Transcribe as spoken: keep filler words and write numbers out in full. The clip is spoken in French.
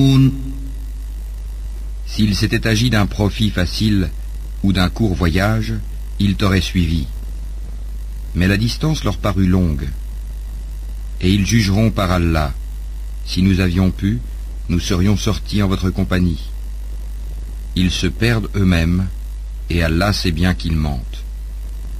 S'il s'était agi d'un profit facile ou d'un court voyage, ils t'auraient suivi. Mais la distance leur parut longue. Et ils jugeront par Allah. Si nous avions pu, nous serions sortis en votre compagnie. Ils se perdent eux-mêmes, et Allah sait bien qu'ils mentent.